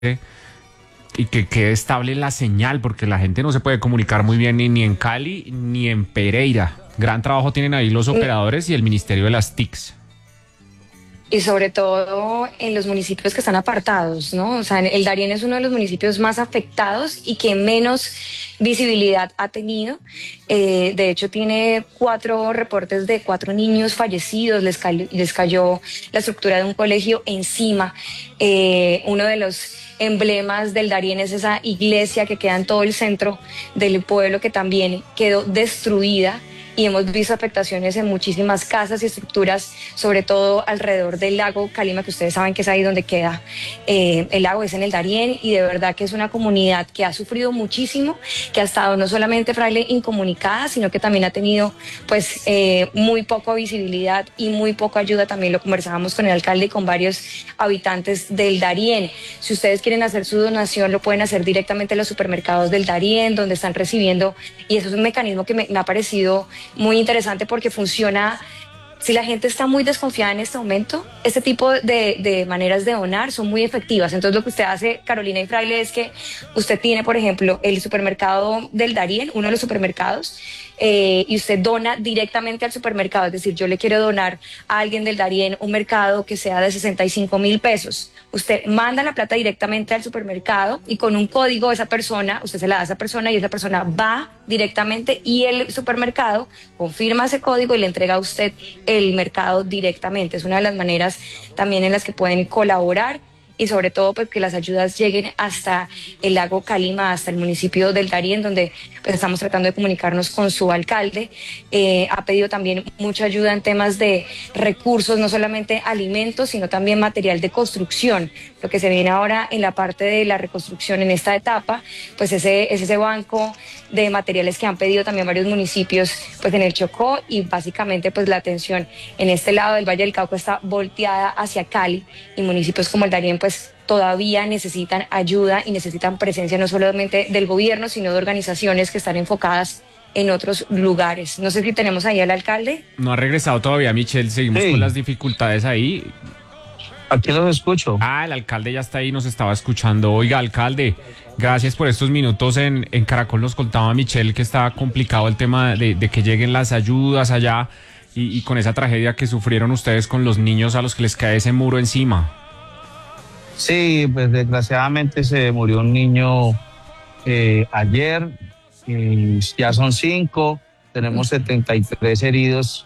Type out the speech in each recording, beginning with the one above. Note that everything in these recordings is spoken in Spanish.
y que quede estable la señal, porque la gente no se puede comunicar muy bien ni en Cali ni en Pereira. Gran trabajo tienen ahí los operadores y el Ministerio de las TICs. Y sobre todo en los municipios que están apartados, ¿no? O sea, el Darién es uno de los municipios más afectados y que menos visibilidad ha tenido. De hecho, tiene 4 reportes de 4 niños fallecidos, les cayó la estructura de un colegio encima. Uno de los emblemas del Darién es esa iglesia que queda en todo el centro del pueblo, que también quedó destruida, y hemos visto afectaciones en muchísimas casas y estructuras, sobre todo alrededor del lago Calima, que ustedes saben que es ahí donde queda el lago, es en el Darién, y de verdad que es una comunidad que ha sufrido muchísimo, que ha estado no solamente fraile incomunicada, sino que también ha tenido pues muy poca visibilidad y muy poca ayuda. También lo conversábamos con el alcalde y con varios habitantes del Darién. Si ustedes quieren hacer su donación, lo pueden hacer directamente en los supermercados del Darién, donde están recibiendo, y eso es un mecanismo que me ha parecido muy interesante porque funciona. Si la gente está muy desconfiada en este momento, este tipo de maneras de donar son muy efectivas. Entonces lo que usted hace, Carolina y Fraile, es que usted tiene, por ejemplo, el supermercado del Darién, uno de los supermercados, y usted dona directamente al supermercado. Es decir, yo le quiero donar a alguien del Darién un mercado que sea de 65.000 pesos. Usted manda la plata directamente al supermercado y con un código esa persona, usted se la da a esa persona y esa persona va directamente y el supermercado confirma ese código y le entrega a usted el mercado directamente. Es una de las maneras también en las que pueden colaborar, y sobre todo pues que las ayudas lleguen hasta el lago Calima, hasta el municipio del Darién, donde pues estamos tratando de comunicarnos con su alcalde. Ha pedido también mucha ayuda en temas de recursos, no solamente alimentos, sino también material de construcción. Lo que se viene ahora en la parte de la reconstrucción en esta etapa, pues es ese banco de materiales que han pedido también varios municipios pues en el Chocó, y básicamente pues la atención en este lado del Valle del Cauca está volteada hacia Cali, y municipios como el Darién pues todavía necesitan ayuda y necesitan presencia no solamente del gobierno, sino de organizaciones que están enfocadas en otros lugares. No sé si tenemos ahí al alcalde. No ha regresado todavía Michelle, seguimos con las Sí, dificultades ahí. aquí los escucho. Ah, el alcalde ya está ahí, nos estaba escuchando. Oiga, alcalde, gracias por estos minutos en Caracol. Nos contaba Michelle que estaba complicado el tema de que lleguen las ayudas allá y con esa tragedia que sufrieron ustedes con los niños a los que les cae ese muro encima. Sí, pues desgraciadamente se murió un niño ayer, ya son 5, tenemos 73 heridos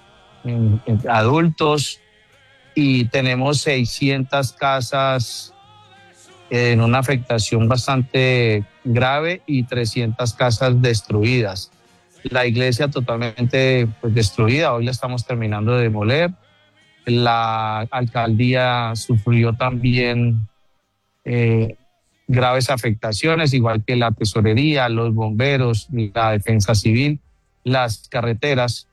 adultos y tenemos 600 casas en una afectación bastante grave y 300 casas destruidas. La iglesia totalmente pues, destruida, hoy la estamos terminando de demoler. La alcaldía sufrió también graves afectaciones, igual que la tesorería, los bomberos, la defensa civil, las carreteras.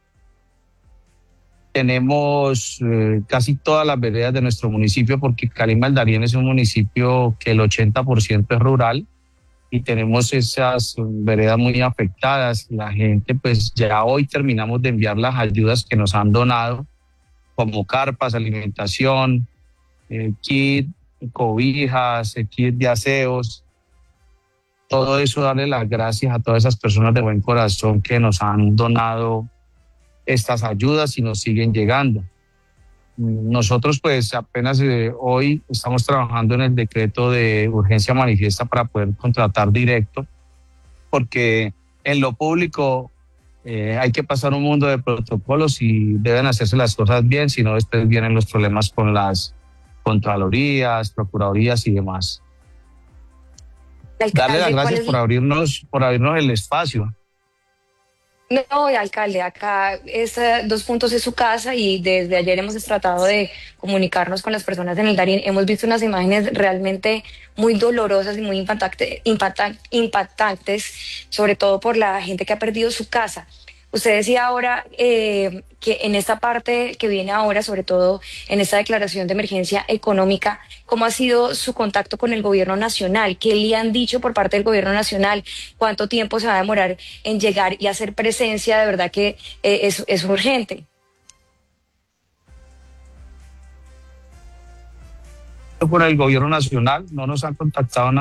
Tenemos casi todas las veredas de nuestro municipio, porque Calima del Darién es un municipio que el 80% es rural y tenemos esas veredas muy afectadas. La gente, pues ya hoy terminamos de enviar las ayudas que nos han donado, como carpas, alimentación, kit, cobijas, kit de aseos. Todo eso, darle las gracias a todas esas personas de buen corazón que nos han donado estas ayudas y nos siguen llegando. Nosotros pues apenas hoy estamos trabajando en el decreto de urgencia manifiesta para poder contratar directo, porque en lo público hay que pasar un mundo de protocolos y deben hacerse las cosas bien, si no después vienen los problemas con las contralorías, procuradurías y demás. Darle las Alcalde, ¿cuál gracias es? por abrirnos el espacio. No, alcalde, acá dos puntos es su casa, y desde ayer hemos tratado de comunicarnos con las personas en el Darién. Hemos visto unas imágenes realmente muy dolorosas y muy impactantes, sobre todo por la gente que ha perdido su casa. Usted decía ahora que en esta parte que viene ahora, sobre todo en esta declaración de emergencia económica, ¿cómo ha sido su contacto con el gobierno nacional? ¿Qué le han dicho por parte del gobierno nacional? ¿Cuánto tiempo se va a demorar en llegar y hacer presencia? De verdad que es urgente. por el gobierno nacional, no nos han contactado